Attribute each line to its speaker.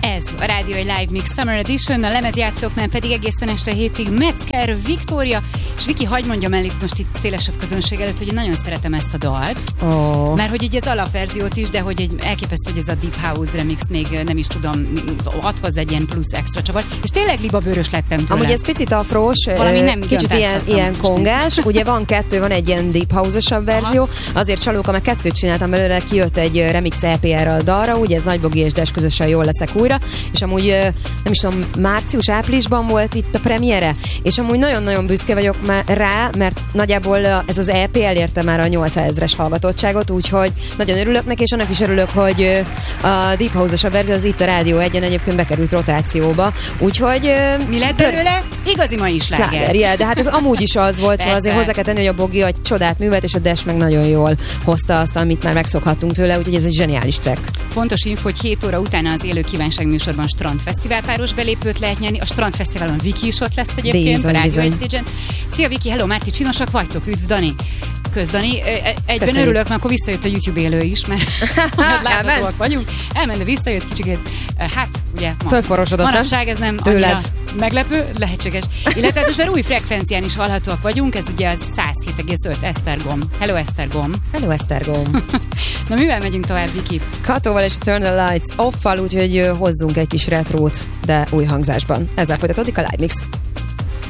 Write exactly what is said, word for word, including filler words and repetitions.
Speaker 1: Ez a Rádió egy Live Mix Summer Edition, a lemezjátszóknál pedig egészen este hétig Metzger, Viktória, és Viki, hagy mondjam el itt most itt szélesebb közönség előtt, hogy én nagyon szeretem ezt a dalt, oh. mert hogy így az alapverziót is, de hogy egy elképesztő, hogy ez a Deep House remix még nem is tudom, ad hozzá egy ilyen plusz extra csavar, és tényleg libabőrös lettem tőle.
Speaker 2: Amúgy ez picit afrós,
Speaker 1: valami nem
Speaker 2: kicsit ilyen, ilyen kongás, ugye van kettő, van egy ilyen Deep House-osabb verzió, aha. azért csalóka, meg kettőt csináltam belőle, kijött egy remix é pé er-rel a dalra, ugye ez Nagybogi és Des közösen Jól leszek újra, és amúgy nem is tudom, március-áprilisban volt itt a premiere, és amúgy nagyon-nagyon büszke vagyok rá, mert nagyjából ez az é pé elérte már a nyolcszázezres hallgatottságot, úgyhogy nagyon örülök neki, és annak is örülök, hogy a Deep House-os verzió az itt a Rádió egyen egyébként bekerült rotációba, úgyhogy...
Speaker 1: Mi lett belőle? Igazi mai sláger.
Speaker 2: Yeah, de hát ez amúgy is az volt, szóval azért hozzá kell tenni, hogy a Bogi egy csodát művelt, és a Des meg nagyon jól hozta azt, amit már megszokhattunk tőle, úgyhogy ez egy zseniális track.
Speaker 1: Fontos info, hogy hét óra utána az élő kívánság műsorban Strandfesztivál páros belépőt lehet nyerni. A Strandfesztiválon Viki is ott lesz egyébként, bizony, a Rádió Stage-en. Szia Viki, hello Márti, csinosak vagytok, üdv Dani. Kösz Dani, egyben köszönjük. Örülök, mert akkor visszajött a YouTube élő is, mert láthatóak vagyunk. Elment, de visszajött kicsikét, hát ugye ma,
Speaker 2: fölforosodott,
Speaker 1: manapság ez nem
Speaker 2: tőled
Speaker 1: annyira meglepő, lehetséges. Illetve most már új frekvencián is hallhatóak vagyunk, ez ugye a száz hét egész öt Esztergom. Hello Esztergom.
Speaker 2: Hello Esztergom.
Speaker 1: Na mivel megyünk tovább, Viki?
Speaker 2: Katóval és Turn the Lights Off-val, úgyhogy hozzunk egy kis retrót, de új hangzásban. Ezzel folytatódik a Live Mix.